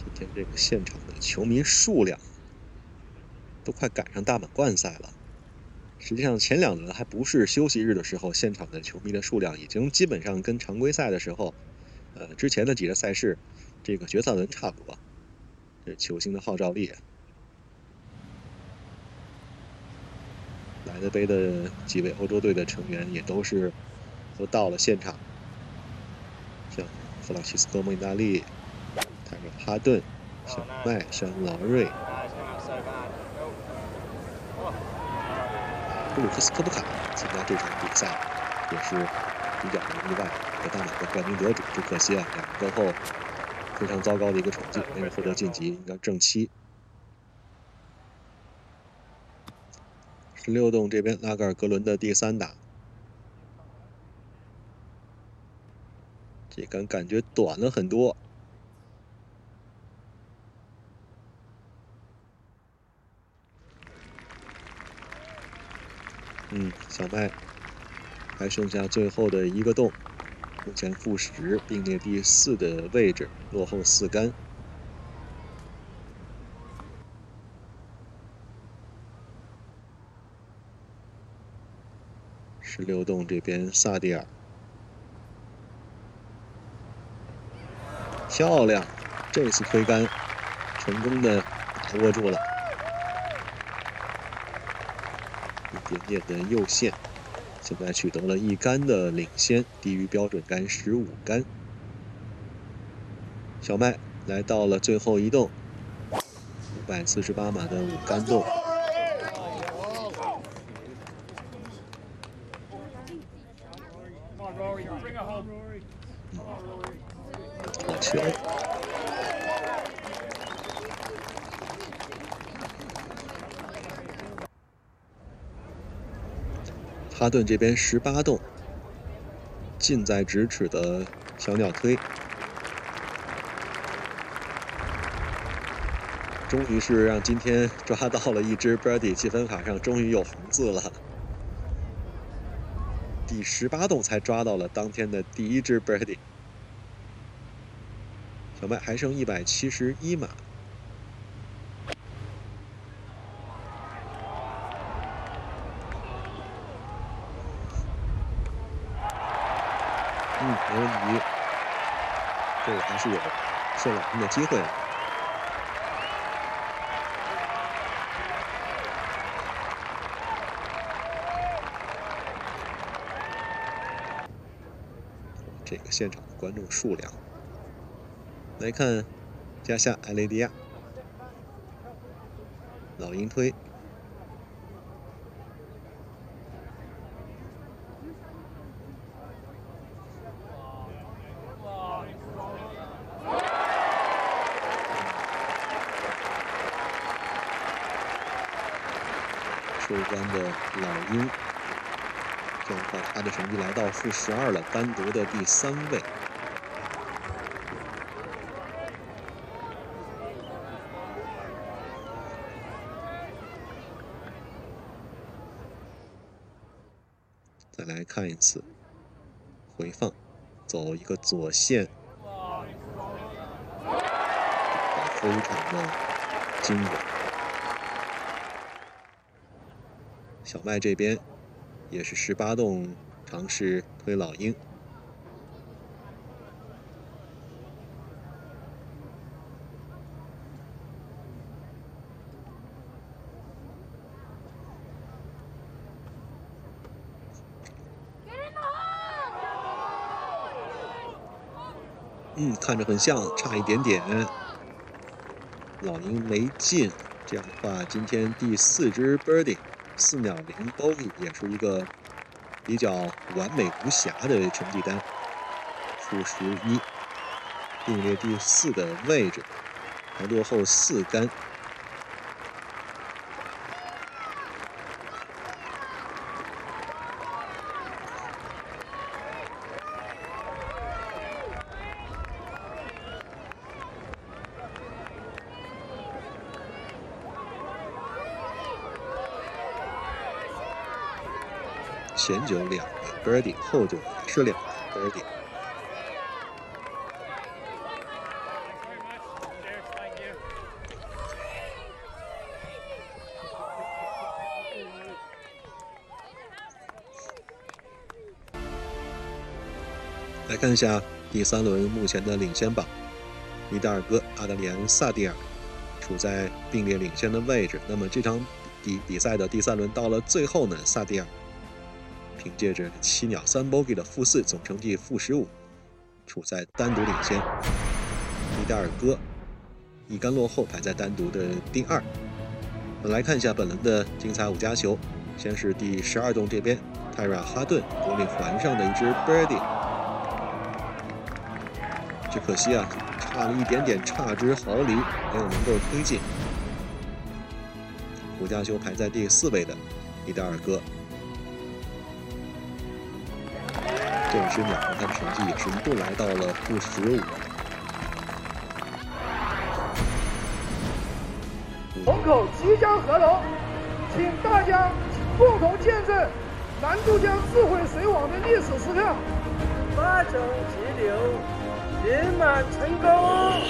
今天这个现场的球迷数量都快赶上大满贯赛了。实际上前2轮还不是休息日的时候，现场的球迷的数量已经基本上跟常规赛的时候，之前的几个赛事这个决赛轮差不多。这球星的号召力，莱德杯的几位欧洲队的成员也都到了现场，像弗朗西斯科·蒙大利、泰勒·哈顿、小麦、肖恩·劳瑞、布鲁克斯·科普卡参加这场比赛，也是比较意外的大满贯冠军得主。只可惜啊，2个后非常糟糕的一个成绩，没有获得晋级，应该正7。16洞这边拉格尔格伦的第3打，这杆感觉短了很多。小麦还剩下最后的1个洞，目前负10，并列第4的位置，落后4杆。16洞这边萨蒂尔，漂亮，这次推杆成功的把握住了，一点点的右线，现在取得了1杆的领先，低于标准杆15杆。小麦来到了最后1洞，548码的5杆洞。好球！哈顿这边18洞，近在咫尺的小鸟推，终于是让今天抓到了一只 birdie， 积分卡上终于有红字了。第18洞才抓到了当天的第1只 birdie。小麦还剩171码。没问题，这个还是有受老鹰的机会的。这个现场的观众数量，来看加夏埃雷迪亚，老鹰推。收杆的老鹰，这样的话他的成绩来到负12了，单独的第3位。再来看一次回放，走一个左线，非常的精准。小麦这边也是18洞尝试推老鹰，看着很像，差一点点。老鹰没进，这样的话，今天第4只 birdie，4秒0 bogey，也是一个比较完美无瑕的成绩单，负11，并列第4的位置，还落后4杆。前92个 birdie， 后9也是2个 birdie。 来看一下第3轮目前的领先榜，伊达尔戈、阿德里安·萨蒂尔处在并列领先的位置。那么这场比赛的第3轮到了最后呢，萨蒂尔凭借着7秒3 bogey 的负4，总成绩负15，处在单独领先。伊达尔戈一杆落后，排在单独的第2。来看一下本轮的精彩5家球，先是第12洞这边，泰瑞尔·哈顿国领环上的一支 birdie， 只可惜啊，差了一点点，差之毫厘，没有能够推进。5家球排在第4位的伊达尔戈，这10秒他的成绩也是一度来到了负15。 虹口即将合龙，请大家共同见证南都江智慧水网的历史时刻。 8种急流圆满成功。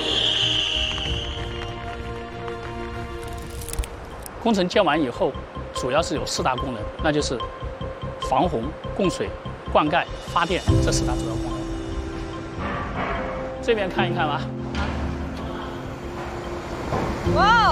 工程建完以后，主要是有4大功能，那就是防洪、供水、灌溉、发电这4大主要功能。这边看一看吧。 哇！